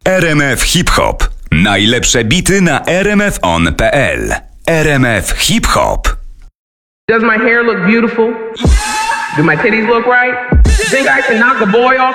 RMF Hip Hop. Najlepsze bity na rmfon.pl. RMF Hip Hop. Does my hair look beautiful? Do my titties look right? Think I can knock a boy off